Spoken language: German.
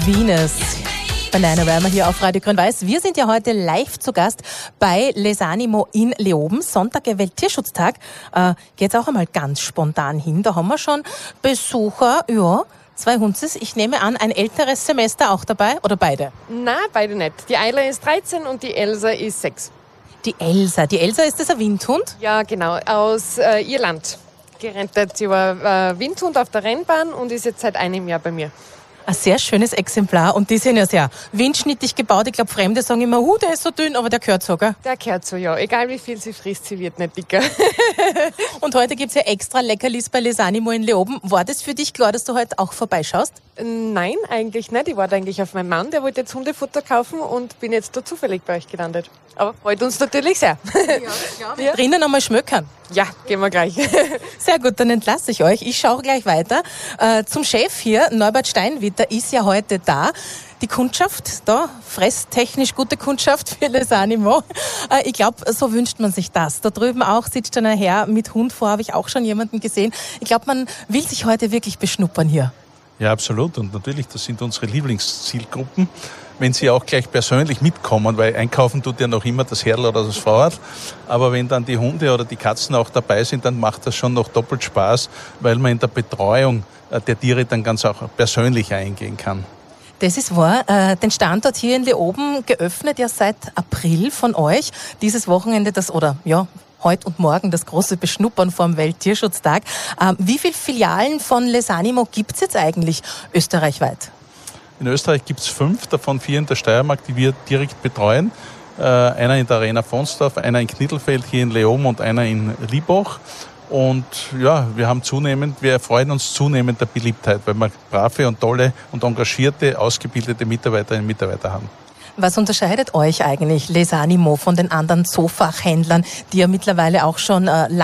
Venus. Bananarama hier auf Radio Grün-Weiß. Wir sind ja heute live zu Gast bei Les Animaux in Leoben. Sonntag, der Welttierschutztag. Geht's auch einmal ganz spontan hin. Da haben wir schon Besucher, ja, 2 Hunzes. Ich nehme an, ein älteres Semester auch dabei oder beide? Nein, beide nicht. Die Ayla ist 13 und die Elsa ist 6. Die Elsa. Die Elsa, ist das ein Windhund? Ja, genau, aus Irland. Gerentet. Sie war Windhund auf der Rennbahn und ist jetzt seit einem Jahr bei mir. Ein sehr schönes Exemplar und die sind ja sehr windschnittig gebaut. Ich glaube, Fremde sagen immer, der ist so dünn, aber der gehört so, gell? Der gehört so, ja. Egal wie viel sie frisst, sie wird nicht dicker. Und heute gibt's ja extra Leckerlis bei Les Animaux in Leoben. War das für dich klar, dass du heute auch vorbeischaust? Nein, eigentlich nicht. Ich warte eigentlich auf meinen Mann, der wollte jetzt Hundefutter kaufen und bin jetzt da zufällig bei euch gelandet. Aber freut uns natürlich sehr. Ja. Drinnen einmal schmökern. Ja, gehen wir gleich. Sehr gut, dann entlasse ich euch. Ich schaue gleich weiter. Zum Chef hier, Norbert Steinwitter, ist ja heute da. Die Kundschaft, da, fresstechnisch gute Kundschaft für Les Animaux. Ich glaube, so wünscht man sich das. Da drüben auch sitzt schon ein Herr mit Hund vor, habe ich auch schon jemanden gesehen. Ich glaube, man will sich heute wirklich beschnuppern hier. Ja, absolut. Und natürlich, das sind unsere Lieblingszielgruppen. Wenn sie auch gleich persönlich mitkommen, weil einkaufen tut ja noch immer das Herrl oder das Frauerl. Aber wenn dann die Hunde oder die Katzen auch dabei sind, dann macht das schon noch doppelt Spaß, weil man in der Betreuung der Tiere dann ganz auch persönlich eingehen kann. Das ist wahr. Den Standort hier in Leoben geöffnet ja seit April von euch. Dieses Wochenende heute und morgen das große Beschnuppern vor dem Welttierschutztag. Wie viele Filialen von Les Animaux gibt's jetzt eigentlich österreichweit? In Österreich gibt es 5, davon 4 in der Steiermark, die wir direkt betreuen. Einer in der Arena Fonsdorf, einer in Knittelfeld hier in Leoben und einer in Liebach. Und ja, wir erfreuen uns zunehmend der Beliebtheit, weil wir brave und tolle und engagierte, ausgebildete Mitarbeiterinnen und Mitarbeiter haben. Was unterscheidet euch eigentlich, Les Animaux, von den anderen Zoofachhändlern, die ja mittlerweile auch schon